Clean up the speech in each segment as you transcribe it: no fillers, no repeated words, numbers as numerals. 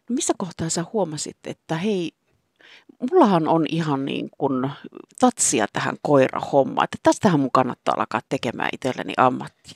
Missä kohtaa sä huomasit, että hei, mullahan on ihan niin kuin tatsia tähän koirahommaan, että tästähän mun kannattaa alkaa tekemään itselleni ammatti.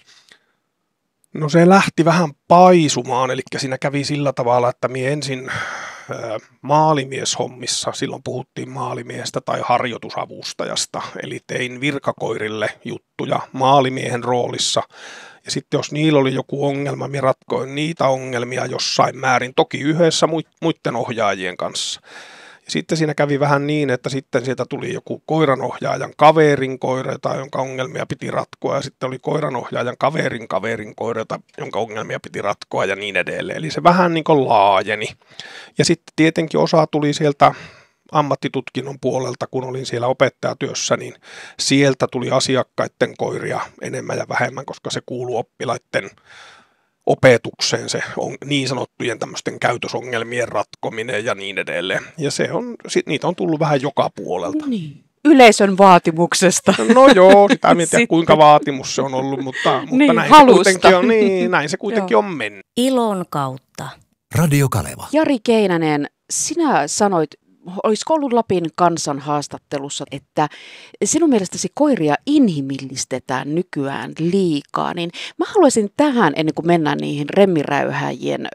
No se lähti vähän paisumaan, eli siinä kävi sillä tavalla, että minä ensin maalimieshommissa, silloin puhuttiin maalimiestä tai harjoitusavustajasta, eli tein virkakoirille juttuja maalimiehen roolissa. Ja sitten jos niillä oli joku ongelma, minä ratkoin niitä ongelmia jossain määrin, toki yhdessä muiden ohjaajien kanssa. Ja sitten siinä kävi vähän niin, että sitten sieltä tuli joku koiranohjaajan kaverin koira, jonka ongelmia piti ratkoa, ja sitten oli koiranohjaajan kaverin koira, jonka ongelmia piti ratkoa ja niin edelleen. Eli se vähän niin kuin laajeni. Ja sitten tietenkin osa tuli sieltä ammattitutkinnon puolelta, kun olin siellä opettajatyössä, niin sieltä tuli asiakkaiden koiria enemmän ja vähemmän, koska se kuuluu oppilaiden opetukseen, se on niin sanottujen tämmöisten käytösongelmien ratkominen ja niin edelleen. Ja niitä on tullut vähän joka puolelta. Niin. Yleisön vaatimuksesta. No joo, sitä en tiedä kuinka vaatimus se on ollut, mutta niin, näin, se kuitenkin on, näin se kuitenkin on mennyt. Ilon kautta. Radio Kaleva. Jari Keinänen, sinä sanoit, olisiko ollut Lapin Kansan haastattelussa, että sinun mielestäsi koiria inhimillistetään nykyään liikaa, niin mä haluaisin tähän, ennen kuin mennään niihin remmiräyhäjien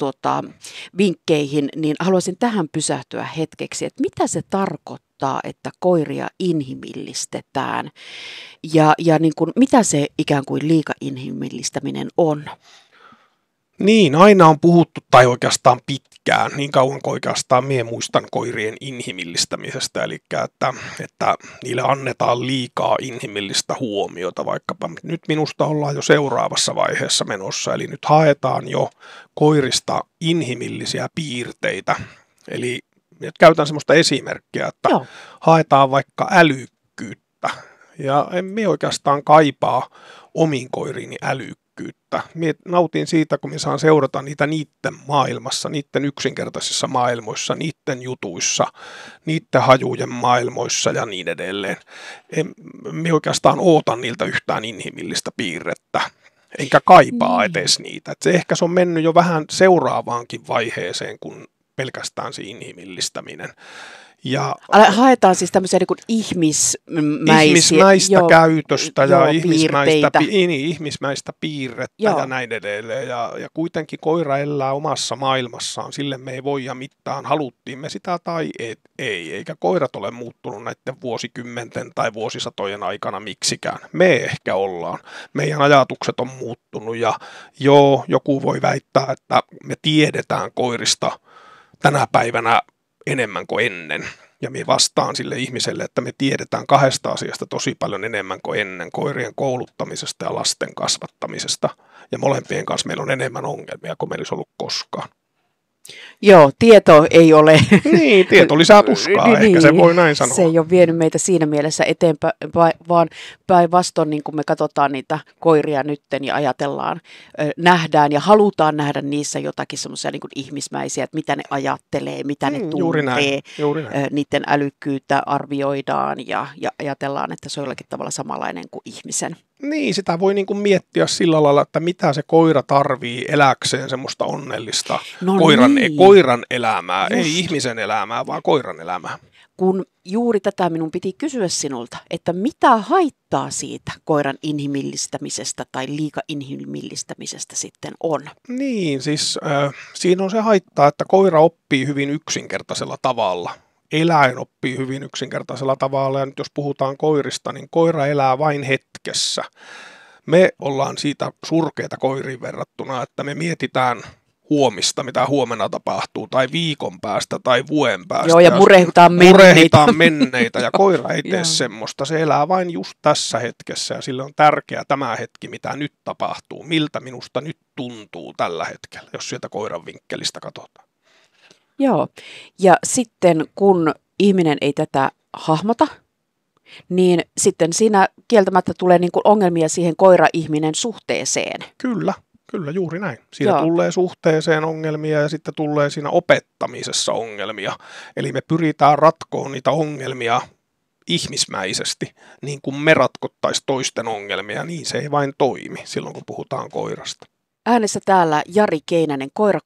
vinkkeihin, niin haluaisin tähän pysähtyä hetkeksi, että mitä se tarkoittaa, että koiria inhimillistetään ja niin kuin, mitä se ikään kuin liika-inhimillistäminen on? Niin, aina on puhuttu, tai oikeastaan pitkään, niin kauan kuin oikeastaan minä muistan koirien inhimillistämisestä, eli että niille annetaan liikaa inhimillistä huomiota, vaikkapa nyt minusta ollaan jo seuraavassa vaiheessa menossa, eli nyt haetaan jo koirista inhimillisiä piirteitä, eli nyt käytän semmoista esimerkkiä, että haetaan vaikka älykkyyttä, ja en minä oikeastaan kaipaa omiin koiriini älykkyyttä. Mie nautin siitä, kun minä saan seurata niitä niiden maailmassa, niiden yksinkertaisissa maailmoissa, niiden jutuissa, niiden hajujen maailmoissa ja niin edelleen. Minä oikeastaan ootan niiltä yhtään inhimillistä piirrettä, enkä kaipaa edes niitä. Se on mennyt jo vähän seuraavaankin vaiheeseen kuin pelkästään se inhimillistäminen. Ja haetaan siis tämmöisiä niin ihmismäistä käytöstä ja ihmismäistä piirrettä joo. Ja näin edelleen. Ja kuitenkin koira elää omassa maailmassaan, sille me ei voi ja mitään, haluttiin me sitä tai ei. Eikä koirat ole muuttunut näiden vuosikymmenten tai vuosisatojen aikana miksikään. Me ehkä ollaan. Meidän ajatukset on muuttunut ja joku voi väittää, että me tiedetään koirista tänä päivänä enemmän kuin ennen. Ja minä vastaan sille ihmiselle, että me tiedetään kahdesta asiasta tosi paljon enemmän kuin ennen, koirien kouluttamisesta ja lasten kasvattamisesta. Ja molempien kanssa meillä on enemmän ongelmia kuin meillä olisi ollut koskaan. Joo, tieto ei ole. Niin, tieto lisää tuskaa, ehkä se voi näin sanoa. Se ei ole vienyt meitä siinä mielessä eteenpäin, vaan päinvastoin, niin kun me katsotaan niitä koiria nytten ja ajatellaan, nähdään ja halutaan nähdä niissä jotakin semmoisia niin kuin ihmismäisiä, että mitä ne ajattelee, mitä ne tuntee, niiden älykkyyttä arvioidaan ja ajatellaan, että se on jollakin tavalla samanlainen kuin ihmisen. Niin, sitä voi niinku miettiä sillä lailla, että mitä se koira tarvii eläkseen semmoista onnellista koiran elämää, ei ihmisen elämää, vaan koiran elämää. Kun juuri tätä minun piti kysyä sinulta, että mitä haittaa siitä koiran inhimillistämisestä tai liika-inhimillistämisestä sitten on? Niin, siis siinä on se haittaa, että koira oppii hyvin yksinkertaisella tavalla. Eläin oppii hyvin yksinkertaisella tavalla, ja nyt jos puhutaan koirista, niin koira elää vain hetkessä. Me ollaan siitä surkeita koiriin verrattuna, että me mietitään huomista, mitä huomenna tapahtuu, tai viikon päästä, tai vuoden päästä. Joo, ja murehditaan menneitä, ja koira ei tee semmoista. Se elää vain just tässä hetkessä, ja sille on tärkeää tämä hetki, mitä nyt tapahtuu, miltä minusta nyt tuntuu tällä hetkellä, jos sieltä koiran vinkkelistä katsotaan. Joo, ja sitten kun ihminen ei tätä hahmota, niin sitten siinä kieltämättä tulee niin kuin ongelmia siihen koira-ihminen suhteeseen. Kyllä juuri näin. Siinä tulee suhteeseen ongelmia ja sitten tulee siinä opettamisessa ongelmia. Eli me pyritään ratkoon niitä ongelmia ihmismäisesti, niin kuin me ratkottaisiin toisten ongelmia, niin se ei vain toimi silloin, kun puhutaan koirasta. Äänessä täällä Jari Keinänen,